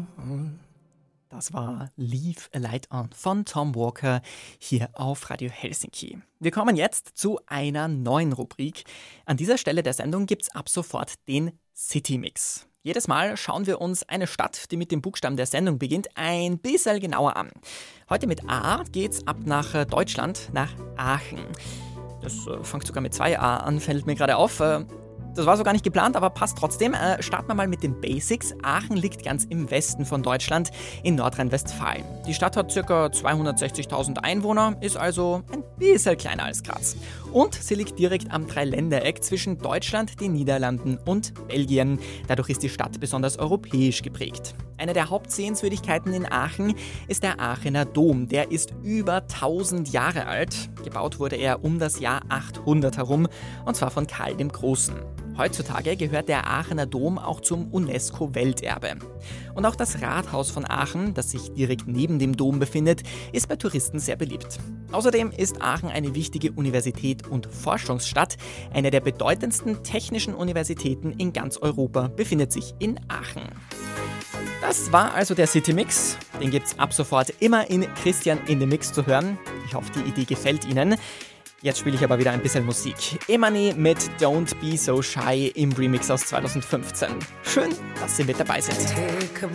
Das war Leave a Light On von Tom Walker hier auf Radio Helsinki. Wir kommen jetzt zu einer neuen Rubrik. An dieser Stelle der Sendung gibt's ab sofort den City Mix. Jedes Mal schauen wir uns eine Stadt, die mit dem Buchstaben der Sendung beginnt, ein bisschen genauer an. Heute mit A geht's ab nach Deutschland, nach Aachen. Das fängt sogar mit 2 A an, fällt mir gerade auf. Das war so gar nicht geplant, aber passt trotzdem. Starten wir mal mit den Basics. Aachen liegt ganz im Westen von Deutschland, in Nordrhein-Westfalen. Die Stadt hat ca. 260.000 Einwohner, ist also ein bisschen kleiner als Graz. Und sie liegt direkt am Dreiländereck zwischen Deutschland, den Niederlanden und Belgien. Dadurch ist die Stadt besonders europäisch geprägt. Eine der Hauptsehenswürdigkeiten in Aachen ist der Aachener Dom. Der ist über 1000 Jahre alt. Gebaut wurde er um das Jahr 800 herum, und zwar von Karl dem Großen. Heutzutage gehört der Aachener Dom auch zum UNESCO-Welterbe. Und auch das Rathaus von Aachen, das sich direkt neben dem Dom befindet, ist bei Touristen sehr beliebt. Außerdem ist Aachen eine wichtige Universität und Forschungsstadt. Eine der bedeutendsten technischen Universitäten in ganz Europa befindet sich in Aachen. Das war also der City Mix. Den gibt's ab sofort immer in Christian in the Mix zu hören. Ich hoffe, die Idee gefällt Ihnen. Jetzt spiele ich aber wieder ein bisschen Musik. Imani mit Don't Be So Shy im Remix aus 2015. Schön, dass Sie mit dabei sind.